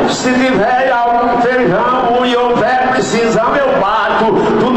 Se tiver algum feijão e houver precisão, eu bato.